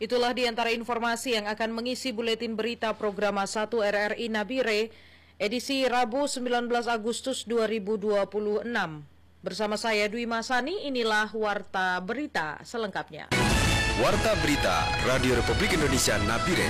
Itulah di antara informasi yang akan mengisi buletin berita program 1 RRI Nabire edisi Rabu 19 Agustus 2026. Bersama saya Dwi Masani, inilah Warta Berita selengkapnya. Warta Berita Radio Republik Indonesia Nabire.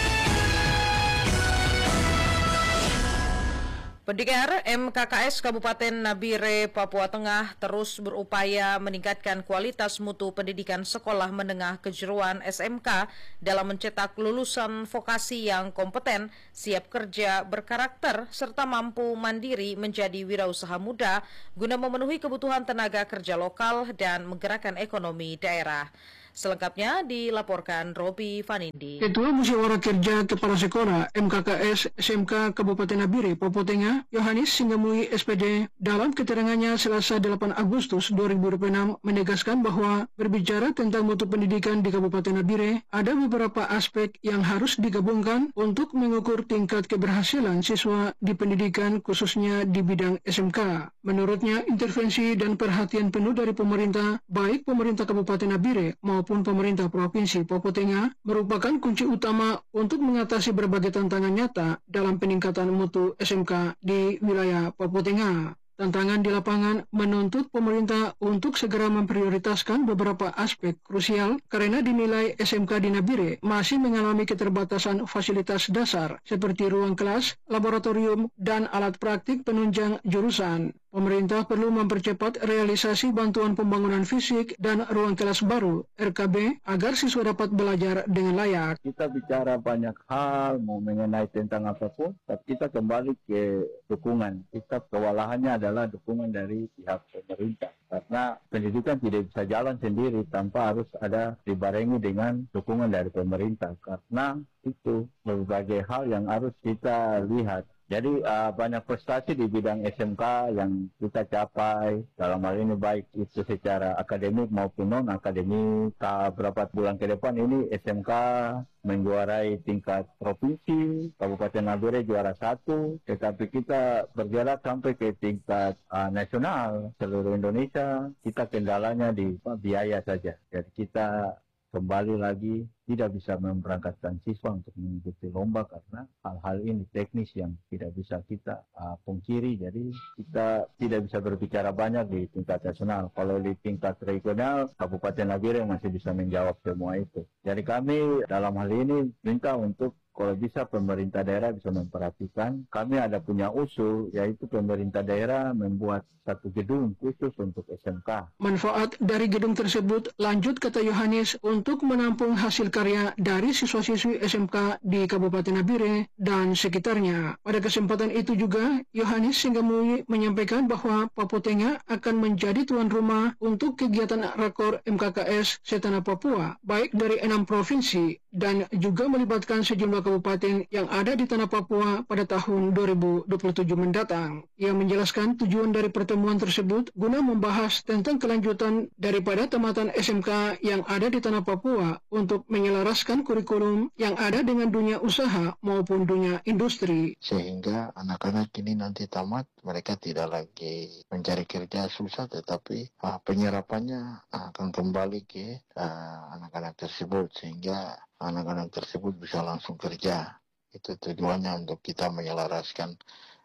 Pendikar MKKS Kabupaten Nabire, Papua Tengah terus berupaya meningkatkan kualitas mutu pendidikan sekolah menengah kejuruan SMK dalam mencetak lulusan vokasi yang kompeten, siap kerja, berkarakter, serta mampu mandiri menjadi wirausaha muda guna memenuhi kebutuhan tenaga kerja lokal dan menggerakkan ekonomi daerah. Selengkapnya dilaporkan Robi Vanindi. Ketua Musyawarah Kerja Kepala Sekolah MKKS SMK Kabupaten Nabire, Papua Tengah, Yohanes Singgamui SPD, dalam keterangannya Selasa 8 Agustus 2026 menegaskan bahwa berbicara tentang mutu pendidikan di Kabupaten Nabire, ada beberapa aspek yang harus digabungkan untuk mengukur tingkat keberhasilan siswa di pendidikan khususnya di bidang SMK. Menurutnya, intervensi dan perhatian penuh dari pemerintah, baik pemerintah Kabupaten Nabire maupun pemerintah Provinsi Papua Tengah merupakan kunci utama untuk mengatasi berbagai tantangan nyata dalam peningkatan mutu SMK di wilayah Papua Tengah. Tantangan di lapangan menuntut pemerintah untuk segera memprioritaskan beberapa aspek krusial karena dinilai SMK di Nabire masih mengalami keterbatasan fasilitas dasar seperti ruang kelas, laboratorium, dan alat praktik penunjang jurusan. Pemerintah perlu mempercepat realisasi bantuan pembangunan fisik dan ruang kelas baru (RKB) agar siswa dapat belajar dengan layak. Kita bicara banyak hal mau mengenai tentang apapun, tapi kita kembali ke dukungan. Kita kewalahannya adalah dukungan dari pihak pemerintah. Karena pendidikan tidak bisa jalan sendiri tanpa harus ada dibarengi dengan dukungan dari pemerintah. Karena itu berbagai hal yang harus kita lihat. Jadi banyak prestasi di bidang SMK yang kita capai dalam hal ini baik itu secara akademik maupun non-akademik. Beberapa bulan ke depan ini SMK menjuarai tingkat provinsi, Kabupaten Nabire juara 1, tetapi kita bergerak sampai ke tingkat nasional seluruh Indonesia. Kita kendalanya di biaya saja. Jadi kita kembali lagi tidak bisa memberangkatkan siswa untuk mengikuti lomba karena hal-hal ini teknis yang tidak bisa kita pungkiri. Jadi kita tidak bisa berbicara banyak di tingkat nasional. Kalau di tingkat regional, Kabupaten Nabire masih bisa menjawab semua itu. Jadi kami dalam hal ini minta untuk kalau bisa pemerintah daerah bisa memperhatikan. Kami ada punya usul, yaitu pemerintah daerah membuat satu gedung khusus untuk SMK. Manfaat dari gedung tersebut, lanjut kata Yohanes, untuk menampung hasil karya dari siswa-siswi SMK di Kabupaten Nabire dan sekitarnya. Pada kesempatan itu juga, Yohanes Singgamui menyampaikan bahwa Papua Tengah akan menjadi tuan rumah untuk kegiatan rakor MKKS setanah Papua, baik dari 6 provinsi, dan juga melibatkan sejumlah kabupaten yang ada di tanah Papua pada tahun 2027 mendatang. Ia menjelaskan tujuan dari pertemuan tersebut guna membahas tentang kelanjutan daripada tamatan SMK yang ada di tanah Papua untuk menyelaraskan kurikulum yang ada dengan dunia usaha maupun dunia industri. Sehingga anak-anak ini nanti tamat, mereka tidak lagi mencari kerja susah, tetapi penyerapannya akan kembali ke anak-anak tersebut, sehingga anak-anak tersebut bisa langsung kerja. Itu tujuannya untuk kita menyelaraskan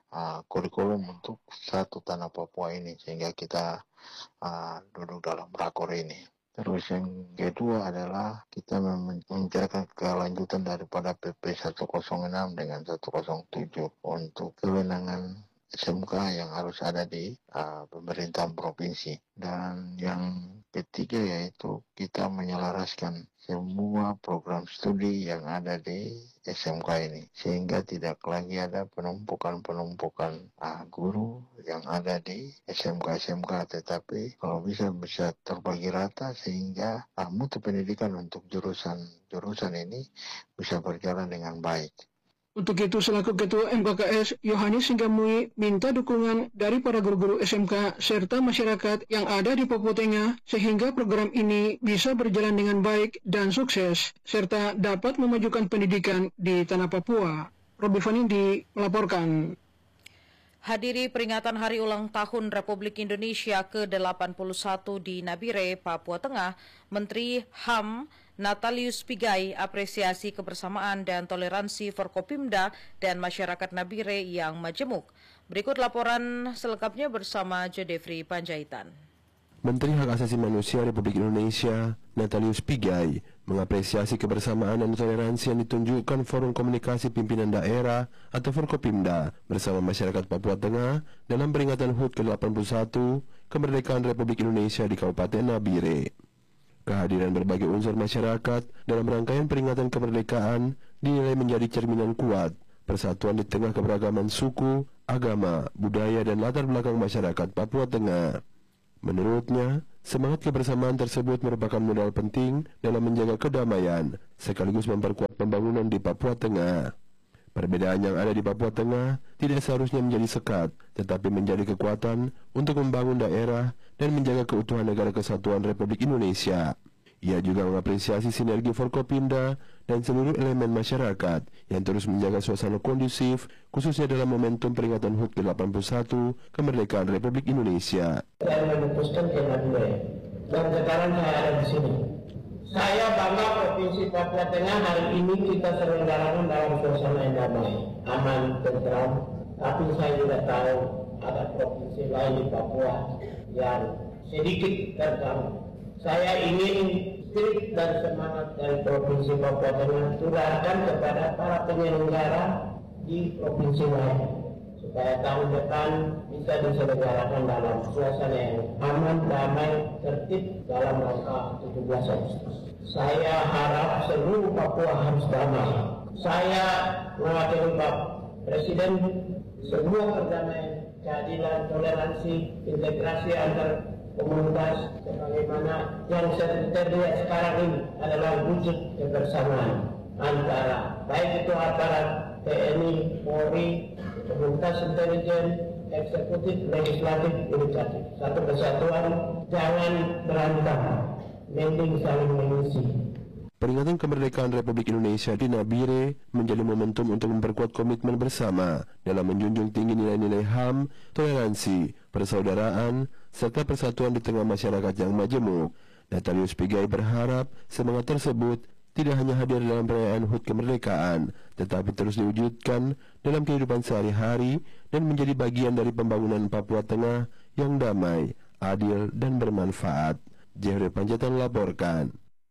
kurikulum untuk satu tanah Papua ini, sehingga kita duduk dalam rakor ini. Terus yang kedua adalah kita membicarakan kelanjutan daripada PP 106 dengan 107 untuk kewenangan SMK yang harus ada di pemerintahan provinsi. Dan yang ketiga yaitu kita menyelaraskan semua program studi yang ada di SMK ini, sehingga tidak lagi ada penumpukan guru yang ada di SMK, tetapi kalau bisa terbagi rata sehingga mutu pendidikan untuk jurusan ini bisa berjalan dengan baik. Untuk itu, selaku Ketua MKKS, Yohanes Singgamui minta dukungan dari para guru-guru SMK serta masyarakat yang ada di Papua Tengah sehingga program ini bisa berjalan dengan baik dan sukses, serta dapat memajukan pendidikan di tanah Papua. Robi Vanindi melaporkan. Hadiri peringatan Hari Ulang Tahun Republik Indonesia ke-81 di Nabire, Papua Tengah, Menteri HAM Natalius Pigai apresiasi kebersamaan dan toleransi Forkopimda dan masyarakat Nabire yang majemuk. Berikut laporan selengkapnya bersama Jodefri Panjaitan. Menteri Hak Asasi Manusia Republik Indonesia, Natalius Pigai, mengapresiasi kebersamaan dan toleransi yang ditunjukkan Forum Komunikasi Pimpinan Daerah atau Forkopimda bersama masyarakat Papua Tengah dalam peringatan HUT ke-81 kemerdekaan Republik Indonesia di Kabupaten Nabire. Kehadiran berbagai unsur masyarakat dalam rangkaian peringatan kemerdekaan dinilai menjadi cerminan kuat persatuan di tengah keberagaman suku, agama, budaya, dan latar belakang masyarakat Papua Tengah. Menurutnya, semangat kebersamaan tersebut merupakan modal penting dalam menjaga kedamaian sekaligus memperkuat pembangunan di Papua Tengah. Perbedaan yang ada di Papua Tengah tidak seharusnya menjadi sekat, tetapi menjadi kekuatan untuk membangun daerah dan menjaga keutuhan negara kesatuan Republik Indonesia. Ia juga mengapresiasi sinergi Forkopimda dan seluruh elemen masyarakat yang terus menjaga suasana kondusif, khususnya dalam momentum peringatan HUT ke-81 kemerdekaan Republik Indonesia. Saya memutuskan ke Nabire, dan sekarang saya ada di sini. Saya bangga Provinsi Papua Tengah hari ini kita selenggarakan dalam suasana yang damai, aman, tentram. Tapi saya juga tahu ada provinsi lain di Papua yang sedikit terganggu. Saya ingin spirit dan semangat dari Provinsi Papua Tengah tularkan kepada para penyelenggara di provinsi lain, supaya tahun depan bisa diselenggarakan dalam suasana yang aman, damai, tertib dalam rangka 17 Agustus. Saya harap seluruh Papua harus damai. Saya mewakili Pak Presiden, semua perdamaian, keadilan, toleransi, integrasi antar komunitas, sebagaimana yang terlihat sekarang ini adalah wujud kebersamaan antara baik itu aparat TNI, Polri, komunitas intelijen, eksekutif, legislatif, yudikatif. Satu kesatuan, jangan berantem, mending saling mengisi. Peringatan kemerdekaan Republik Indonesia di Nabire menjadi momentum untuk memperkuat komitmen bersama dalam menjunjung tinggi nilai-nilai HAM, toleransi, persaudaraan, serta persatuan di tengah masyarakat yang majemuk. Natalius Pigai berharap semangat tersebut tidak hanya hadir dalam perayaan HUT kemerdekaan, tetapi terus diwujudkan dalam kehidupan sehari-hari dan menjadi bagian dari pembangunan Papua Tengah yang damai, adil, dan bermanfaat. Jeffrey Panjaitan laporkan.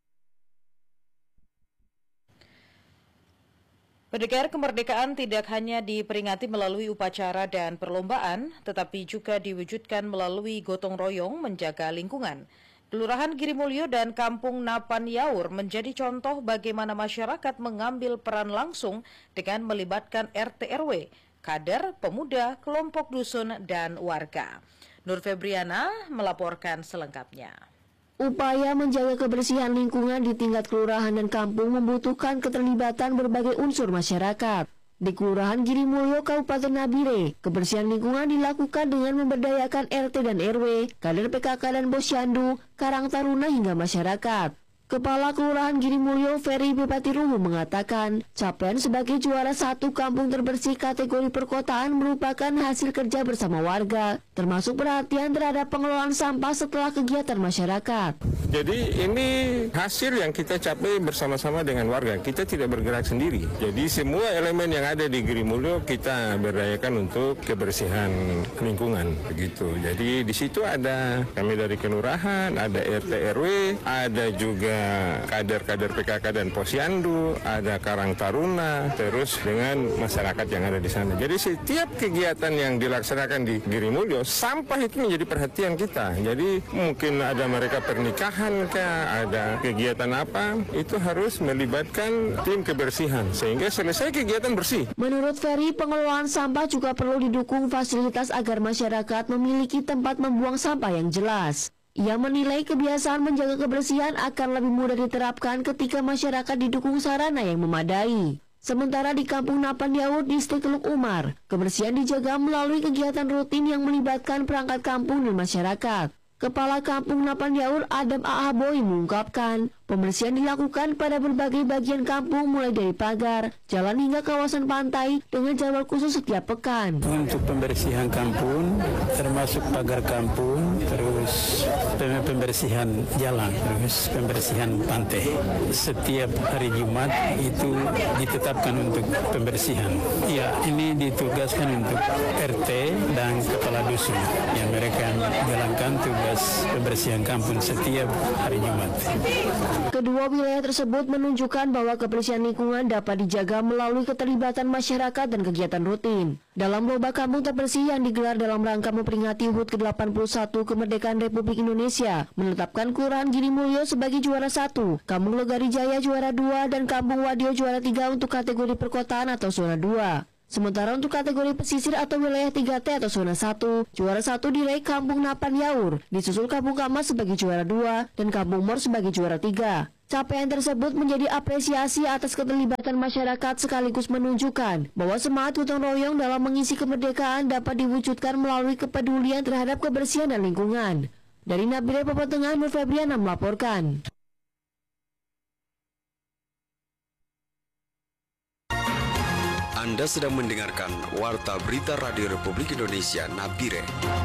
Peringatan kemerdekaan tidak hanya diperingati melalui upacara dan perlombaan, tetapi juga diwujudkan melalui gotong royong menjaga lingkungan. Kelurahan Girimulyo dan Kampung Napan Yaur menjadi contoh bagaimana masyarakat mengambil peran langsung dengan melibatkan RT/RW, kader, pemuda, kelompok dusun, dan warga. Nur Febriana melaporkan selengkapnya. Upaya menjaga kebersihan lingkungan di tingkat kelurahan dan kampung membutuhkan keterlibatan berbagai unsur masyarakat. Di Kelurahan Girimulyo, Kabupaten Nabire, kebersihan lingkungan dilakukan dengan memberdayakan RT dan RW, kader PKK dan Posyandu, Karang Taruna hingga masyarakat. Kepala Kelurahan Girimulyo, Ferry Bupatirumu mengatakan, capaian sebagai juara 1 kampung terbersih kategori perkotaan merupakan hasil kerja bersama warga, termasuk perhatian terhadap pengelolaan sampah setelah kegiatan masyarakat. Jadi ini hasil yang kita capai bersama-sama dengan warga, kita tidak bergerak sendiri. Jadi semua elemen yang ada di Girimulyo kita berdayakan untuk kebersihan lingkungan, begitu. Jadi di situ ada kami dari kelurahan, ada RT/RW, ada juga kader-kader PKK dan Posyandu, ada Karang Taruna, terus dengan masyarakat yang ada di sana. Jadi setiap kegiatan yang dilaksanakan di Girimulyo, sampah itu menjadi perhatian kita. Jadi mungkin ada mereka pernikahan kah, ada kegiatan apa, itu harus melibatkan tim kebersihan sehingga selesai kegiatan bersih. Menurut Ferry, pengelolaan sampah juga perlu didukung fasilitas agar masyarakat memiliki tempat membuang sampah yang jelas. Ia menilai kebiasaan menjaga kebersihan akan lebih mudah diterapkan ketika masyarakat didukung sarana yang memadai. Sementara di Kampung Napan Yaur, Distrik Teluk Umar, kebersihan dijaga melalui kegiatan rutin yang melibatkan perangkat kampung dan masyarakat. Kepala Kampung Napan Yaur, Adam Aaboy, mengungkapkan pembersihan dilakukan pada berbagai bagian kampung mulai dari pagar, jalan hingga kawasan pantai dengan jadwal khusus setiap pekan. Untuk pembersihan kampung, termasuk pagar kampung, terus pembersihan jalan, terus pembersihan pantai. Setiap hari Jumat itu ditetapkan untuk pembersihan. Ya, ini ditugaskan untuk RT dan kepala dusun yang mereka jalankan tugas pembersihan kampung setiap hari Jumat. Kedua wilayah tersebut menunjukkan bahwa kebersihan lingkungan dapat dijaga melalui keterlibatan masyarakat dan kegiatan rutin. Dalam lomba kampung terbersih yang digelar dalam rangka memperingati HUT ke-81 kemerdekaan Republik Indonesia, menetapkan Kelurahan Giri Mulyo sebagai juara 1, Kampung Logarijaya juara 2, dan Kampung Wadio juara 3 untuk kategori perkotaan atau zona 2. Sementara untuk kategori pesisir atau wilayah 3T atau zona 1, juara 1 diraih Kampung Napan Yaur, disusul Kampung Kamas sebagai juara 2, dan Kampung Mor sebagai juara 3. Capaian tersebut menjadi apresiasi atas keterlibatan masyarakat sekaligus menunjukkan bahwa semangat gotong royong dalam mengisi kemerdekaan dapat diwujudkan melalui kepedulian terhadap kebersihan dan lingkungan. Dari Nabire, Papua Tengah, Nur Febriana melaporkan. Anda sedang mendengarkan Warta Berita Radio Republik Indonesia Nabire.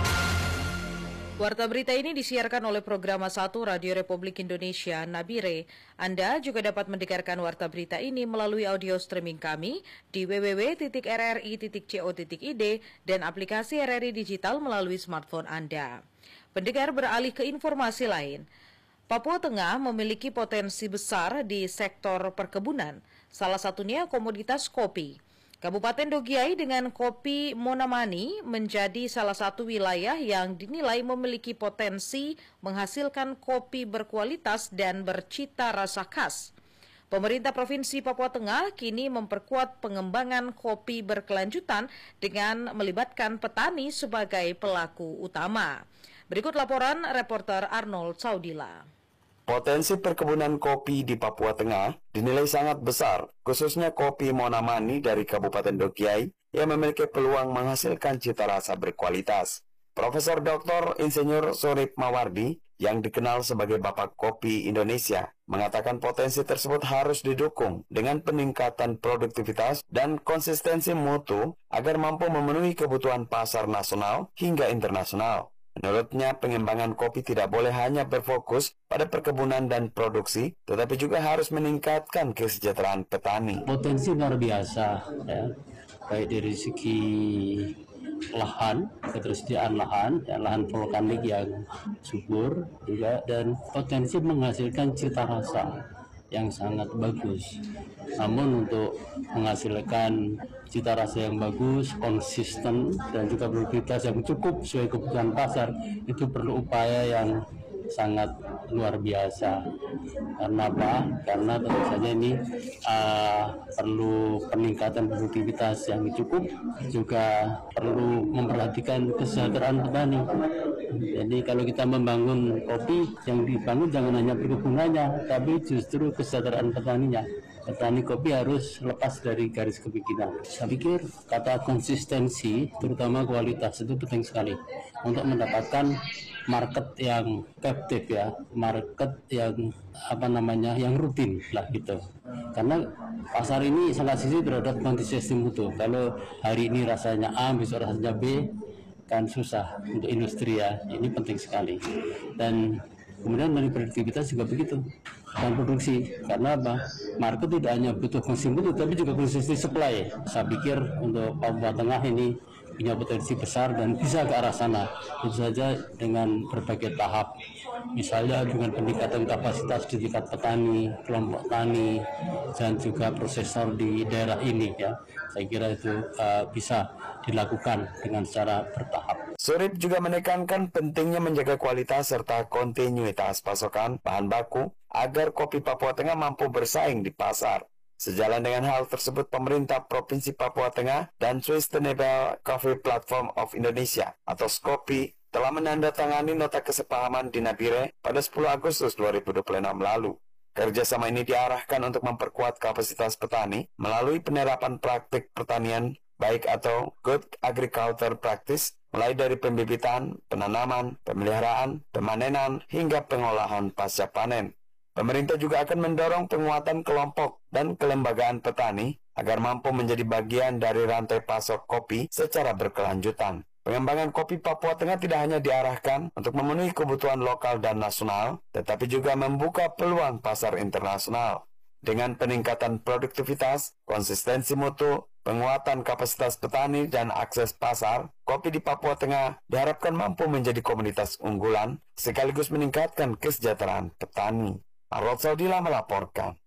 Warta berita ini disiarkan oleh Programa 1 Radio Republik Indonesia Nabire. Anda juga dapat mendengarkan warta berita ini melalui audio streaming kami di www.rri.co.id dan aplikasi RRI Digital melalui smartphone Anda. Pendengar, beralih ke informasi lain. Papua Tengah memiliki potensi besar di sektor perkebunan, salah satunya komoditas kopi. Kabupaten Dogiai dengan kopi Monamani menjadi salah satu wilayah yang dinilai memiliki potensi menghasilkan kopi berkualitas dan bercita rasa khas. Pemerintah Provinsi Papua Tengah kini memperkuat pengembangan kopi berkelanjutan dengan melibatkan petani sebagai pelaku utama. Berikut laporan reporter Arnold Saudila. Potensi perkebunan kopi di Papua Tengah dinilai sangat besar, khususnya kopi Monamani dari Kabupaten Dogiai yang memiliki peluang menghasilkan cita rasa berkualitas. Profesor Dr. Insinyur Surip Mawardi yang dikenal sebagai Bapak Kopi Indonesia mengatakan potensi tersebut harus didukung dengan peningkatan produktivitas dan konsistensi mutu agar mampu memenuhi kebutuhan pasar nasional hingga internasional. Menurutnya, pengembangan kopi tidak boleh hanya berfokus pada perkebunan dan produksi, tetapi juga harus meningkatkan kesejahteraan petani. Potensi luar biasa, ya, baik dari segi lahan, ketersediaan lahan, ya, lahan vulkanik yang subur juga, dan potensi menghasilkan cita rasa yang sangat bagus. Namun untuk menghasilkan cita rasa yang bagus, konsisten, dan juga produktivitas yang cukup sesuai kebutuhan pasar, itu perlu upaya yang sangat luar biasa. Karena apa? Karena tentu saja ini perlu peningkatan produktivitas yang cukup, juga perlu memperhatikan kesejahteraan petani. Jadi kalau kita membangun kopi, yang dibangun jangan hanya perkebunannya, tapi justru kesejahteraan petaninya. Petani kopi harus lepas dari garis kemiskinan. Saya pikir kata konsistensi, terutama kualitas, itu penting sekali untuk mendapatkan market yang captive, ya, market yang yang rutin lah gitu. Karena pasar ini sangat sensitif terhadap konsistensi mutu. Kalau hari ini rasanya A, besok rasanya B, kan susah untuk industri, ya. Ini penting sekali. Dan kemudian dari produktivitas juga begitu, dan produksi. Karena apa? Market tidak hanya butuh konsumsi mutu, tapi juga konsumsi supply. Saya pikir untuk Papua Tengah ini punya potensi besar dan bisa ke arah sana. Tentu saja dengan berbagai tahap. Misalnya dengan peningkatan kapasitas di tingkat petani, kelompok tani, dan juga prosesor di daerah ini, ya. Saya kira itu bisa dilakukan dengan secara bertahap. Surip juga menekankan pentingnya menjaga kualitas serta kontinuitas pasokan bahan baku agar kopi Papua Tengah mampu bersaing di pasar. Sejalan dengan hal tersebut, pemerintah Provinsi Papua Tengah dan Sustainable Coffee Platform of Indonesia atau SCOPI telah menandatangani nota kesepahaman di Nabire pada 10 Agustus 2026 lalu. Kerjasama ini diarahkan untuk memperkuat kapasitas petani melalui penerapan praktik pertanian baik atau Good Agriculture Practice, mulai dari pembibitan, penanaman, pemeliharaan, pemanenan, hingga pengolahan pasca panen. Pemerintah juga akan mendorong penguatan kelompok dan kelembagaan petani agar mampu menjadi bagian dari rantai pasok kopi secara berkelanjutan. Pengembangan kopi Papua Tengah tidak hanya diarahkan untuk memenuhi kebutuhan lokal dan nasional, tetapi juga membuka peluang pasar internasional. Dengan peningkatan produktivitas, konsistensi mutu, penguatan kapasitas petani, dan akses pasar, kopi di Papua Tengah diharapkan mampu menjadi komoditas unggulan sekaligus meningkatkan kesejahteraan petani. Arwad Saudila melaporkan.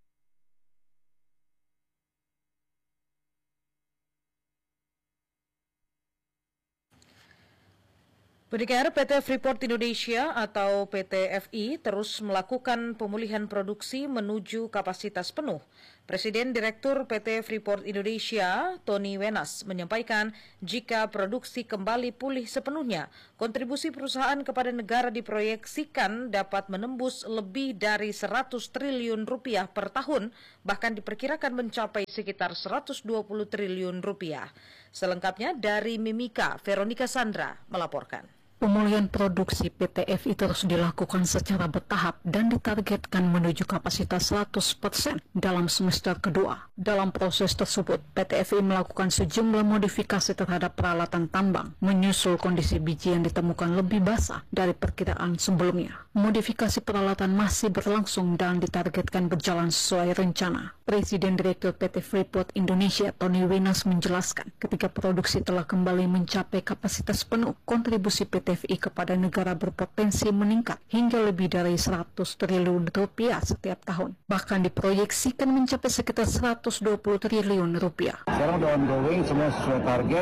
Pendengar, PT Freeport Indonesia atau PT FI terus melakukan pemulihan produksi menuju kapasitas penuh. Presiden Direktur PT Freeport Indonesia, Tony Wenas, menyampaikan jika produksi kembali pulih sepenuhnya, kontribusi perusahaan kepada negara diproyeksikan dapat menembus lebih dari 100 triliun rupiah per tahun, bahkan diperkirakan mencapai sekitar 120 triliun rupiah. Selengkapnya dari Mimika, Veronica Sandra melaporkan. Pemulihan produksi PT FI terus dilakukan secara bertahap dan ditargetkan menuju kapasitas 100% dalam semester kedua. Dalam proses tersebut, PT FI melakukan sejumlah modifikasi terhadap peralatan tambang, menyusul kondisi biji yang ditemukan lebih basah dari perkiraan sebelumnya. Modifikasi peralatan masih berlangsung dan ditargetkan berjalan sesuai rencana. Presiden Direktur PT Freeport Indonesia, Tony Wenas, menjelaskan ketika produksi telah kembali mencapai kapasitas penuh, kontribusi PT FI kepada negara berpotensi meningkat hingga lebih dari 100 triliun rupiah setiap tahun. Bahkan diproyeksikan mencapai sekitar 120 triliun rupiah. Sekarang udah ongoing, semua sesuai target.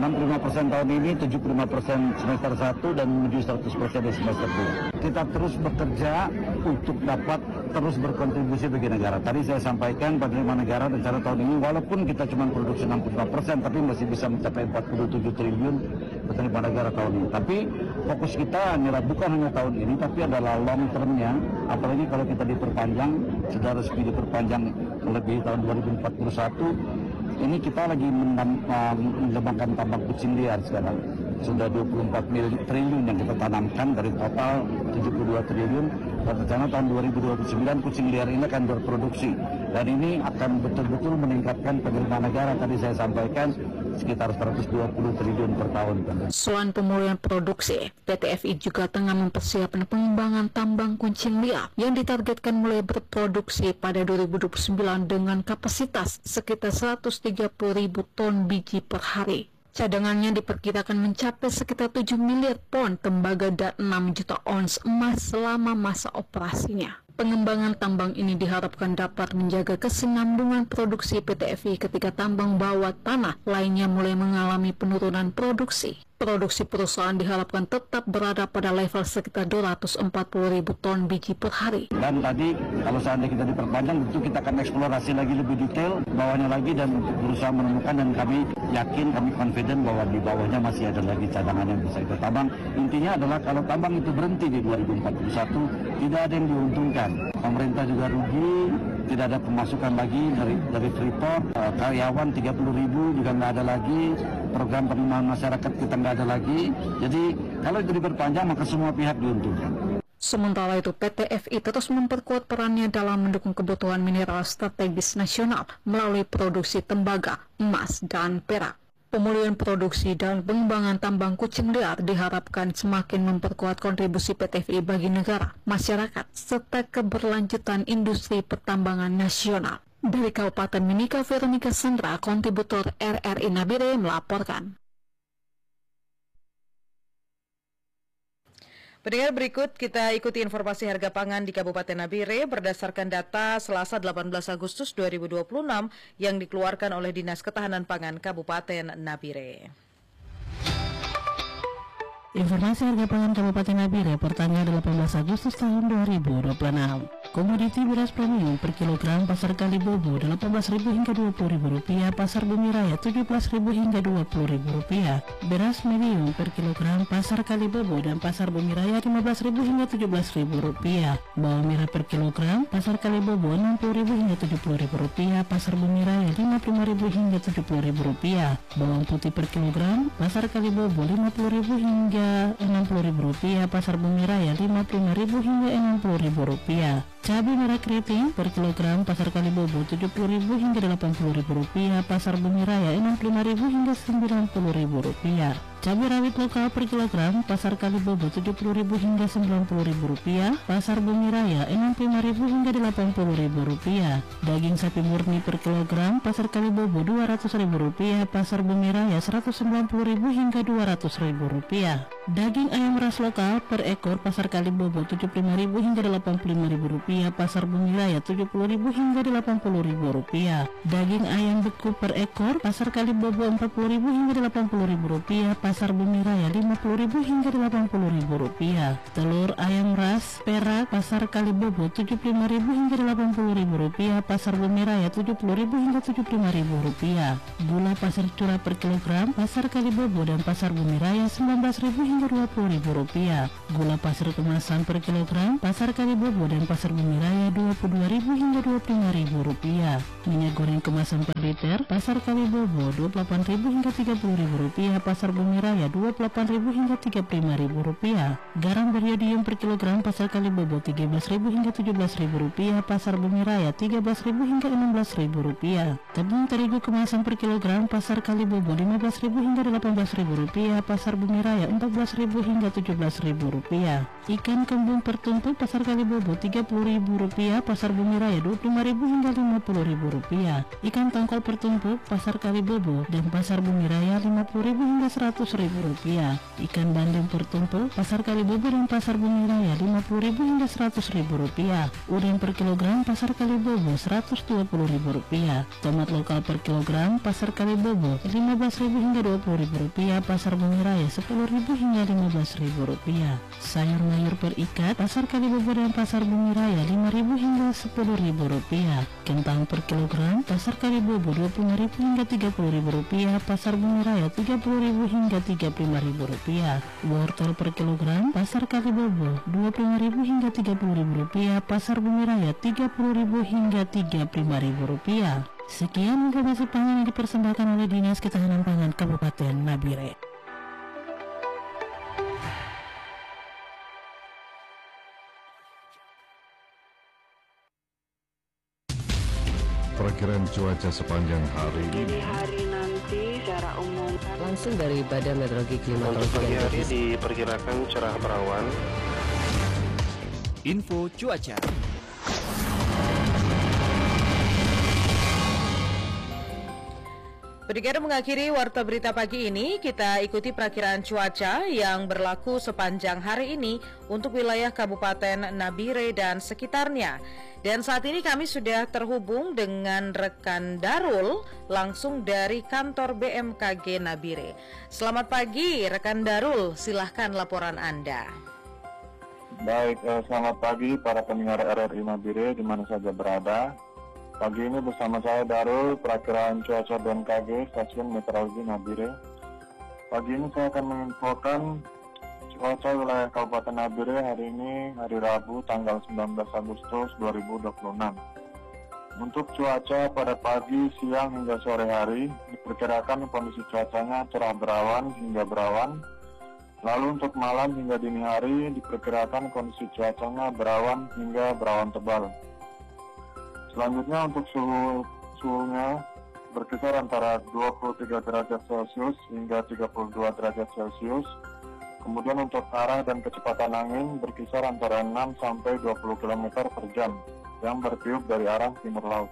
65% tahun ini, 75% semester 1 dan menuju 100% di semester 2. Kita terus bekerja untuk dapat terus berkontribusi bagi negara. Tadi saya sampaikan penerimaan negara rencana tahun ini, walaupun kita cuma produksi 65%, tapi masih bisa mencapai 47 triliun penerimaan negara tahun ini. Tapi fokus kita bukan hanya tahun ini, tapi adalah long term-nya. Apalagi kalau kita diperpanjang, sudah resmi diperpanjang lebih tahun 2041. Ini kita lagi mengembangkan tambang kucing liar sekarang. Sudah 24 triliun yang kita tanamkan dari total 72 triliun. Dan rencana tahun 2029 kucing liar ini akan berproduksi. Dan ini akan betul-betul meningkatkan penerimaan negara. Tadi saya sampaikan sekitar 120 triliun per tahun. Selain pemulihan produksi, PT FI juga tengah mempersiapkan pengembangan tambang kucing liar yang ditargetkan mulai berproduksi pada 2029 dengan kapasitas sekitar 130.000 ton biji per hari. Cadangannya diperkirakan mencapai sekitar 7 miliar pon tembaga dan 6 juta ons emas selama masa operasinya. Pengembangan tambang ini diharapkan dapat menjaga kesinambungan produksi PT FI ketika tambang bawah tanah lainnya mulai mengalami penurunan produksi. Produksi perusahaan diharapkan tetap berada pada level sekitar 240.000 ton biji per hari. Dan tadi kalau seandainya kita diperpanjang, tentu kita akan eksplorasi lagi lebih detail bawahnya lagi dan berusaha menemukan, dan kami yakin, kami confident bahwa di bawahnya masih ada lagi cadangan yang bisa kita tambang. Intinya adalah kalau tambang itu berhenti di 2041, tidak ada yang diuntungkan. Pemerintah juga rugi, tidak ada pemasukan lagi dari Freeport, karyawan 30.000 juga nggak ada lagi, program penerimaan masyarakat kita nggak ada lagi. Jadi kalau itu diperpanjang maka semua pihak diuntungkan. Sementara itu, PT FI terus memperkuat perannya dalam mendukung kebutuhan mineral strategis nasional melalui produksi tembaga, emas, dan perak. Pemulihan produksi dan pengembangan tambang kucing liar diharapkan semakin memperkuat kontribusi PT FI bagi negara, masyarakat, serta keberlanjutan industri pertambangan nasional. Dari Kabupaten Mimika, Veronica Sandra, kontributor RRI Nabire melaporkan. Pendengar, berikut kita ikuti informasi harga pangan di Kabupaten Nabire berdasarkan data Selasa 18 Agustus 2026 yang dikeluarkan oleh Dinas Ketahanan Pangan Kabupaten Nabire. Informasi harga pangan Kabupaten Nabire per tanggal 18 Agustus tahun 2026. Komoditi beras premium per kilogram pasar Kalibobo Rp18.000 hingga Rp20.000, pasar Bumi Raya Rp17.000 hingga Rp20.000. Beras medium per kilogram pasar Kalibobo dan pasar Bumi Raya Rp15.000 hingga Rp17.000. Bawang merah per kilogram pasar Kalibobo Rp60.000 hingga Rp70.000, pasar Bumi Raya Rp55.000 hingga Rp70.000. Bawang putih per kilogram pasar Kalibobo Rp50.000 hingga Rp60.000, pasar Bumi Raya Rp55.000 hingga Rp60.000. Cabai merah keriting per kilogram pasar Kalibobo Rp70.000 hingga Rp80.000, pasar Bumi Raya Rp65.000 hingga Rp90.000. Cabai rawit lokal per kilogram pasar Kalibobo Rp70.000 hingga Rp90.000, pasar Bumi Raya Rp65.000 hingga Rp80.000. Daging sapi murni per kilogram pasar Kalibobo Rp200.000, pasar Bumi Raya Rp190.000 hingga Rp200.000. Daging ayam ras lokal per ekor pasar Kalibobo Rp75.000 hingga Rp80.000, pasar Bumi Raya Rp70.000 hingga Rp80.000. Daging ayam beku per ekor pasar Kalibobo Rp40.000 hingga Rp80.000, pasar Bumi Raya Rp50.000 hingga Rp80.000. Telur ayam ras perak pasar Kalibobo Rp75.000 hingga Rp80.000, pasar Bumi Raya Rp70.000 hingga Rp75.000. Gula pasir curah per kilogram pasar Kalibobo dan pasar Bumi Raya Rp19.000 hingga Rp20.000. Gula pasir kemasan per kilogram pasar Kalibobo dan pasar Bumi Raya Rp22.000 hingga Rp25.000. Minyak goreng kemasan per liter pasar Kalibobo Rp28.000 hingga Rp30.000, pasar Bumi Raya Rp28.000 hingga Rp30.000. Garam beriodium per kilogram pasar Kalibobo Rp13.000 hingga Rp17.000, pasar Bumi Raya Rp13.000 hingga Rp16.000. Tepung terigu kemasan per kilogram pasar Kalibobo Rp15.000 hingga Rp18.000, pasar Bumi Raya Rp14.000 hingga Rp17.000. Ikan kembung per tumpuk pasar Kalibobo Rp30.000, pasar Bumi Raya Rp25.000 hingga Rp50.000. Ikan tongkol per tumpuk pasar Kalibobo dan pasar Bumi Raya Rp50.000 hingga Rp100.000. Ikan bandeng per tumpuk pasar Kalibobo dan pasar Bumi Raya Rp50.000 hingga Rp100.000. Urin per kilogram pasar Kalibobo Rp120.000. Tomat lokal per kilogram pasar Kalibobo Rp15.000 hingga Rp20.000, pasar Bumi Raya Rp10.000 hingga Rp15.000. Sayur mayur per ikat pasar Kalibobo dan pasar Bumi Raya Rp5.000 hingga Rp10.000. Kentang per kilogram pasar Kalibobo Rp25.000 hingga Rp30.000, pasar Bumi Raya Rp30.000 hingga Rp35.000. Wortel per kilogram pasar Kalibobo Rp25.000 hingga Rp30.000, pasar Bumi Raya Rp30.000 hingga Rp35.000. Sekian informasi pangan yang dipersembahkan oleh Dinas Ketahanan Pangan Kabupaten Nabire. Perkiraan cuaca sepanjang hari ini. Dini hari nanti secara umum langsung dari Badan Meteorologi Klimatologi. Untuk pagi hari diperkirakan cerah berawan. Info cuaca. Begitu mengakhiri Warta Berita pagi ini, kita ikuti perakiraan cuaca yang berlaku sepanjang hari ini untuk wilayah Kabupaten Nabire dan sekitarnya. Dan saat ini kami sudah terhubung dengan rekan Darul langsung dari kantor BMKG Nabire. Selamat pagi rekan Darul, silahkan laporan Anda. Baik, selamat pagi para pendengar RRI Nabire di mana saja berada. Pagi ini bersama saya Darul, perakiraan cuaca BMKG Stasiun Meteorologi Nabire. Pagi ini saya akan menginfokan cuaca wilayah Kabupaten Nabire hari ini, hari Rabu, tanggal 19 Agustus 2026. Untuk cuaca pada pagi, siang hingga sore hari, diperkirakan kondisi cuacanya cerah berawan hingga berawan. Lalu untuk malam hingga dini hari, diperkirakan kondisi cuacanya berawan hingga berawan tebal. Selanjutnya untuk suhunya berkisar antara 23 derajat Celcius hingga 32 derajat Celcius. Kemudian untuk arah dan kecepatan angin berkisar antara 6 sampai 20 km per jam yang bertiup dari arah timur laut.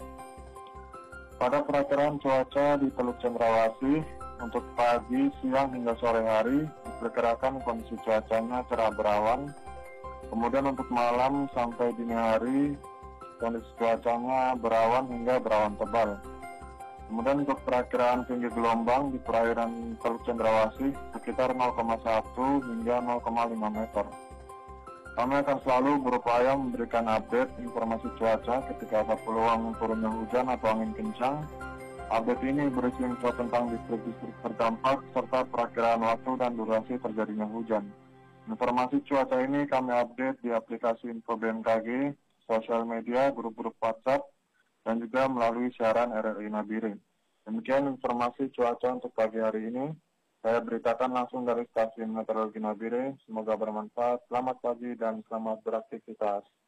Pada perakiraan cuaca di Teluk Cendrawasih untuk pagi, siang hingga sore hari diperkirakan kondisi cuacanya cerah berawan. Kemudian untuk malam sampai dini hari kondisi cuacanya berawan hingga berawan tebal. Kemudian untuk perakiraan tinggi gelombang di perairan Teluk Cendrawasih sekitar 0,1 hingga 0,5 meter. Kami akan selalu berupaya memberikan update informasi cuaca ketika ada peluang turunnya hujan atau angin kencang. Update ini berisi info tentang distrik-distrik terdampak serta perakiraan waktu dan durasi terjadinya hujan. Informasi cuaca ini kami update di aplikasi Info BMKG, sosial media, grup-grup WhatsApp, dan juga melalui siaran RRI Nabire. Demikian informasi cuaca untuk pagi hari ini. Saya beritakan langsung dari Stasiun Meteorologi Nabire. Semoga bermanfaat. Selamat pagi dan selamat beraktivitas.